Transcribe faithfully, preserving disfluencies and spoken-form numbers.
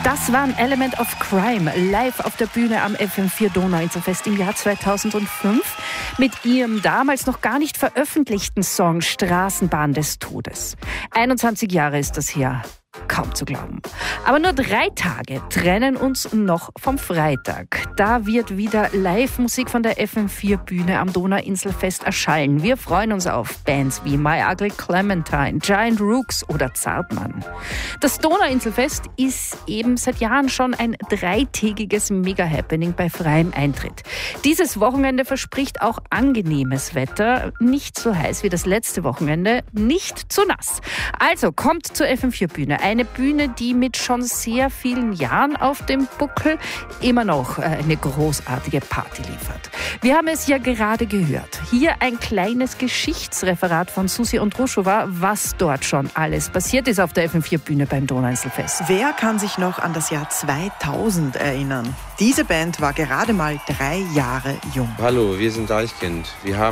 Das war ein Element of Crime, live auf der Bühne am F M vier Donauinselfest im Jahr zweitausendfünf mit ihrem damals noch gar nicht veröffentlichten Song Straßenbahn des Todes. einundzwanzig Jahre ist das her. Kaum zu glauben. Aber nur drei Tage trennen uns noch vom Freitag. Da wird wieder Live-Musik von der F M vier Bühne am Donauinselfest erschallen. Wir freuen uns auf Bands wie My Ugly Clementine, Giant Rooks oder Zartmann. Das Donauinselfest ist eben seit Jahren schon ein dreitägiges Mega-Happening bei freiem Eintritt. Dieses Wochenende verspricht auch angenehmes Wetter. Nicht so heiß wie das letzte Wochenende, nicht zu nass. Also kommt zur F M vier Bühne. Eine Bühne, die mit schon sehr vielen Jahren auf dem Buckel immer noch eine großartige Party liefert. Wir haben es ja gerade gehört. Hier ein kleines Geschichtsreferat von Susi Ondruschova, was dort schon alles passiert ist auf der F M vier Bühne beim Donauinselfest. Wer kann sich noch an das Jahr zweitausend erinnern? Diese Band war gerade mal drei Jahre jung. Hallo, wir sind Deichkind. Wir haben